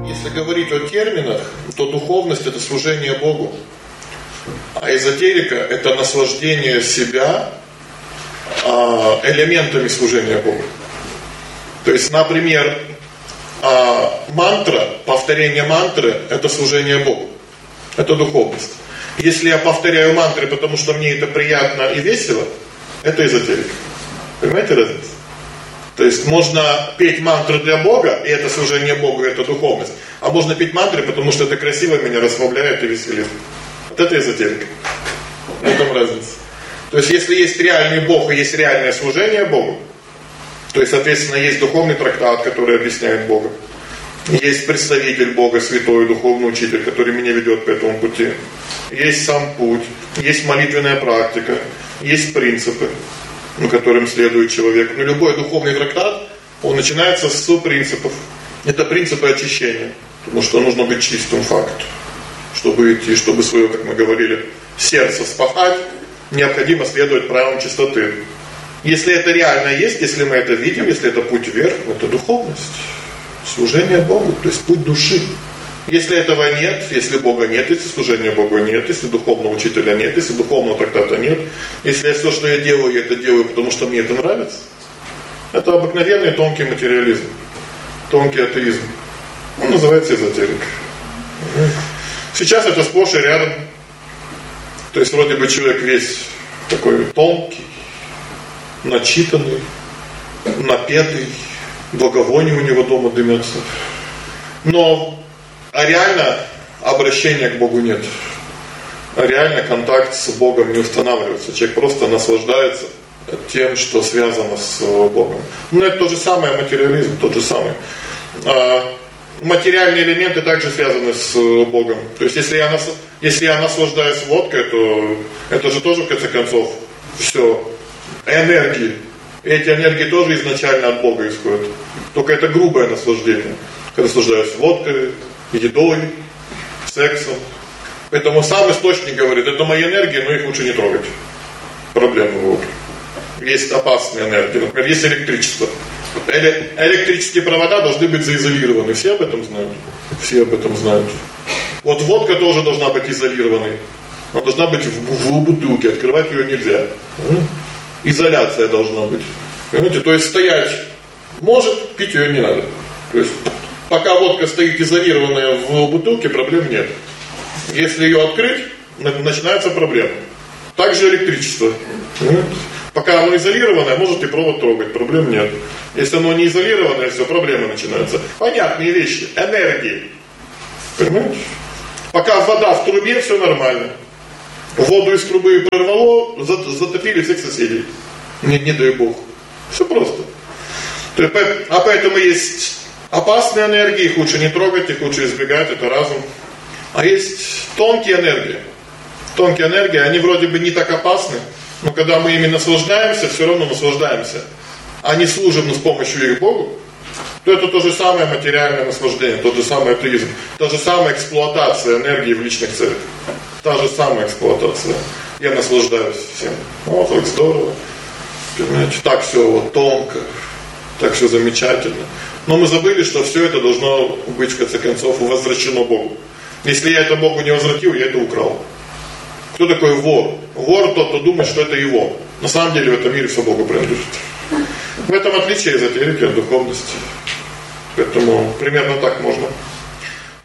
Если говорить о терминах, то духовность – это служение Богу, а эзотерика – это наслаждение себя элементами служения Богу. То есть, например, мантра, повторение мантры – это служение Богу, это духовность. Если я повторяю мантры, потому что мне это приятно и весело, это эзотерика. Понимаете разницу? То есть можно петь мантры для Бога, и это служение Богу, и это духовность. А можно петь мантры, потому что это красиво, меня расслабляет и веселит. Вот это эзотерика. В этом разница. То есть если есть реальный Бог и есть реальное служение Богу, то есть, соответственно, есть духовный трактат, который объясняет Бога. Есть представитель Бога, святой, духовный учитель, который меня ведет по этому пути. Есть сам путь, есть молитвенная практика, есть принципы, которым следует человек. Но любой духовный трактат, он начинается с принципов. Это принципы очищения. Потому что нужно быть чистым, факт. Чтобы идти, чтобы свое, как мы говорили, сердце спахать, необходимо следовать правилам чистоты. Если это реально есть, если мы это видим, если это путь вверх, это духовность. Служение Богу, то есть путь души. Если этого нет, если Бога нет, если служения Богу нет, если духовного учителя нет, если духовного трактата нет, если все, что я делаю, это делаю, потому что мне это нравится, это обыкновенный тонкий материализм, тонкий атеизм. Он называется эзотерика. Сейчас это сплошь и рядом. То есть вроде бы человек весь такой тонкий, начитанный, напетый, благовоние у него дома дымятся. Но реально обращения к Богу нет. Реально контакт с Богом не устанавливается. Человек просто наслаждается тем, что связано с Богом. Но это то же самое материализм, тот же самый. Материальные элементы также связаны с Богом. То есть если я наслаждаюсь водкой, то это же тоже в конце концов все энергии. Эти энергии тоже изначально от Бога исходят. Только это грубое наслаждение. Когда наслаждаюсь водкой, едой, сексом. Поэтому сам источник говорит, это мои энергии, но их лучше не трогать. Проблемы будут. Есть опасные энергии. Например, есть электричество. Электрические провода должны быть заизолированы. Все об этом знают? Все об этом знают. Вот водка тоже должна быть изолированной. Она должна быть в бутылке. Открывать ее нельзя. Изоляция должна быть. Понимаете? То есть стоять может, пить ее не надо. То есть пока водка стоит изолированная в бутылке, проблем нет. Если ее открыть, начинается проблема. Также электричество. Пока оно изолированное, можете провод трогать, проблем нет. Если оно не изолированное, все, проблемы начинаются. Понятные вещи, энергии. Понимаете? Пока вода в трубе, все нормально. Воду из трубы прорвало, затопили всех соседей. Не дай Бог. Все просто. А поэтому есть опасные энергии, их лучше не трогать, их лучше избегать, это разум. А есть тонкие энергии. Тонкие энергии, они вроде бы не так опасны, но когда мы ими наслаждаемся, все равно наслаждаемся, а не служим с помощью их Богу, то это то же самое материальное наслаждение, тот же самый атеизм, та же самая эксплуатация энергии в личных целях. Та же самая эксплуатация. Я наслаждаюсь всем. О, как здорово. Понимаете, так все вот тонко, так все замечательно. Но мы забыли, что все это должно быть в конце концов возвращено Богу. Если я это Богу не возвратил, я это украл. Кто такой вор? Вор тот, кто думает, что это его. На самом деле в этом мире все Богу принадлежит. В этом отличие эзотерики от духовности. Поэтому примерно так можно.